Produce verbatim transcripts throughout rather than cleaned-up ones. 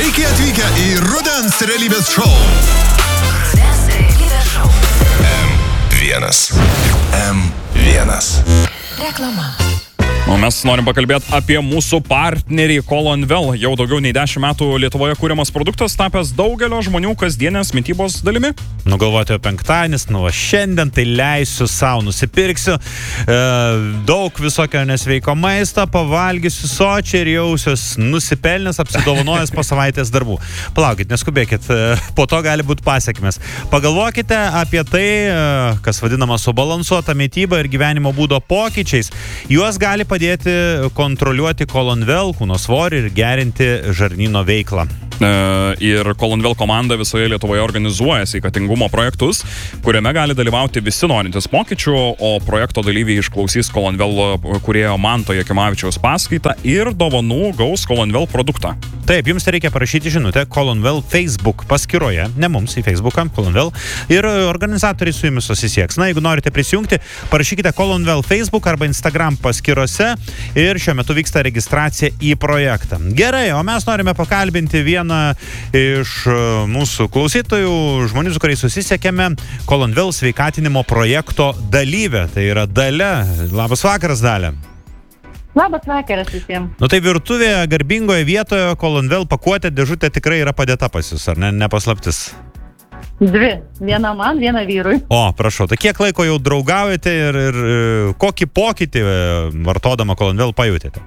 Sveiki atvykę į Rudens realybės šou. Rudens realybės šou. M vienas. M vienas. Reklama. O mes norim pakalbėti apie mūsų partnerį Colonvel. Jau daugiau nei dešimt metų Lietuvoje kūriamas produktas, tapęs daugelio žmonių kasdienės mitybos dalimi. Nu, galvoti penktadienis, nu, va, šiandien tai leisiu savo, nusipirksiu e, daug visokio nesveiko maisto, pavalgysiu sočiai ir jausiuos nusipelnęs, apsidovanojęs po savaitės darbų. Palaukit, neskubėkit, e, po to gali būti pasiekmes. Pagalvokite apie tai, e, kas vadinama subalansuota mityba ir gyvenimo būdo pokyčiais. Juos gali padėti kontroliuoti Colonvel kūno svorį ir gerinti žarnyno veiklą. E, ir Colonvel komanda visoje Lietuvoje organizuoja sveikatingumo projektus, kuriame gali dalyvauti visi norintys pokyčių, o projekto dalyviai išklausys Colonvel kūrėjo Manto Jakimavičiaus paskaitą ir dovanų gaus Colonvel produktą. Taip, jums reikia parašyti žinutę Colonvel Facebook paskyroje, ne mums į Facebooką, Colonvel, ir organizatoriai su jumis susisieks. Na, jeigu norite prisijungti, parašykite Colonvel Facebook arba Instagram paskyrose ir šiuo metu vyksta registracija į projektą. Gerai, o mes norime pakalbinti vieną iš mūsų klausytojų, žmonių, su kuriais susisiekėme, Colonvel sveikatinimo projekto dalyvę. Tai yra Dalia. Labas vakaras, Dalia. Labas vakaras visiems. Nu tai virtuvėje, garbingoje vietoje Colonvel pakuotė dėžutė tikrai yra padėta pas jūs, ar ne, nepaslaptis? Dvi. Viena man, viena vyrui. O, prašau, tai kiek laiko jau draugaujate ir, ir kokį pokytį vartodama Colonvel pajutėte?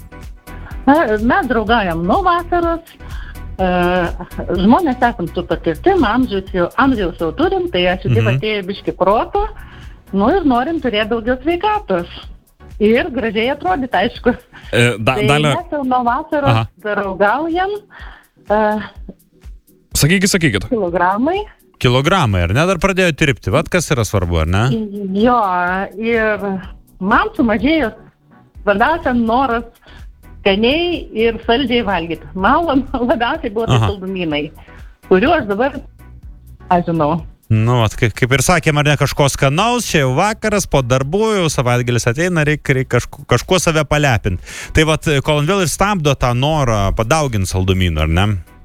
Mes draugaujam nuo vasaros. Žmonės esam su patirtim, amžiaus jau, amžiaus jau turim, tai aš taip atėjau biški proto, nu ir norim turėti daugiau sveikatos. Ir gražiai atrodyti, aišku. E, da, tai Dalia... mes jau nuo vasaros Aha. draugaujam. Uh, sakykit, sakykit. Kilogramai. Kilogramai, ar ne? Dar pradėjo tirpti. Vat kas yra svarbu, ar ne? Jo, ir man sumažėjo svarbiausia noras skaniai ir saldžiai valgyti. Man labiausiai buvo tai saldumynai, kuriuo aš dabar, aš žinau. Nu, kaip, kaip ir sakėm, ar ne, kažko skanaus, čia jau vakaras, po darbų, jau savaitgalis ateina, reikia reik kažku, kažkuo save palepinti. Tai vat, Colonvel ir stabdo tą norą padauginti saldumynų, ar ne?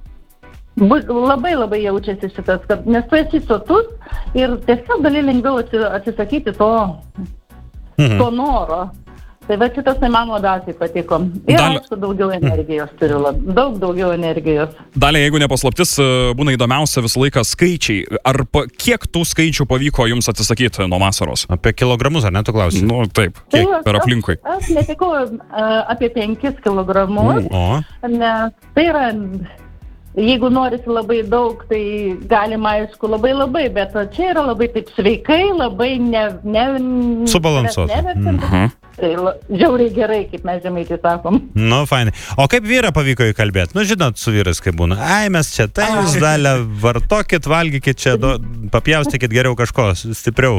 Labai labai jaučiasi šitas, kad nes tu esi sotus ir tiesiog gali lengviau atsisakyti to, mhm. to noro. Tai va šitas tai man labiausiai patiko. Ir Dal... aišku, daugiau energijos turiu, lab... daug daugiau energijos. Dalia, jeigu nepaslaptis, būna įdomiausia visą laiką skaičiai. Ar pa... kiek tų skaičių pavyko jums atsisakyti nuo vasaros? Apie kilogramus, ar ne, tu klausi? Nu, taip. Kiek tai, per aplinkui? Aš, aš netikau apie penkis kilogramus, o. nes tai yra... Jeigu norisi labai daug, tai galima, aišku, labai labai, bet čia yra labai taip sveikai, labai ne... ne subalansuota. Mhm. Tai žiauriai gerai, kaip mes žemaičiai sakom. Nu, fainai. O kaip vyrą pavyko įkalbėti? Nu, žinot, su vyrais kaip būna. Ai, mes čia tai jūs, Dalia, vartokit, valgykit čia, do, papjaustykit geriau kažko, stipriau.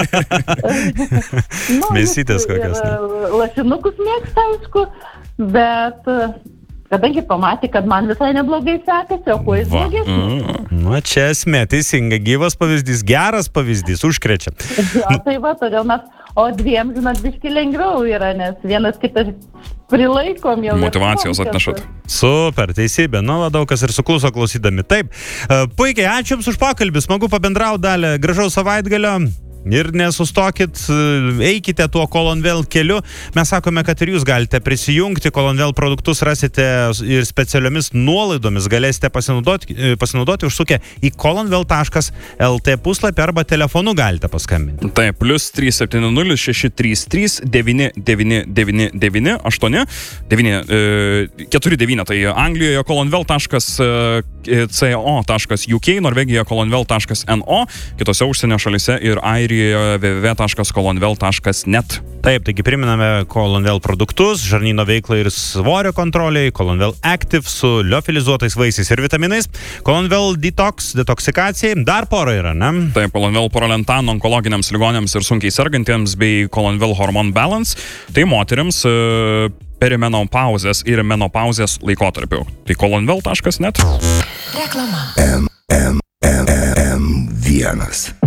nu, Mėsytės kokias. Lašinukus mėgsta, aišku, bet... Kadangi pamatė, kad man visai neblogai sekasi, o kuo jis blogesnis. Mm. Nu, čia esmė, teisinga, gyvas pavyzdys, geras pavyzdys, užkrečia. Ja, tai va, todėl mes, o dviem, žinot, biški lengviau yra, nes vienas kitas prilaikom jau. Motyvacijos atnešat. Super, teisybė, nu, daug kas ir sukluso klausydami. Taip, puikiai, ačiū Jums už pokalbį, smagu pabendrauti, Dalia, gražaus savaitgalio. Ir nesustokit, eikite tuo Colonvel keliu. Mes sakome, kad ir jūs galite prisijungti. Colonvel produktus rasite ir specialiomis nuolaidomis galėsite pasinaudoti, pasinaudoti užsukę į colonvel taškas lt puslapį arba telefonu galite paskambinti. Taip, plus trys septyni nulis šeši trys trys devyni devyni devyni devyni aštuoni devyni keturi devyni. Tai Anglijoje colonvel taškas co taškas uk, Norvegijoje colonvel taškas no, kitose užsienio šalyse ir Airijoje w w w taškas colonvel taškas net. Taip, taigi priminame Colonvel produktus, žarnyno veiklai ir svorio kontroliai, Colonvel Active su liofilizuotais vaisiais ir vitaminais, Colonvel Detox, detoksikacijai, dar pora yra, ne? Taip, Colonvel Prolentan onkologiniams ligonėms ir sunkiai sergantiems bei Colonvel Hormone Balance, tai moteriams perimenopauzės ir menopauzės laikotarpiu. Tai colonvel taškas net. Reklama. M, M, M, M, vienas.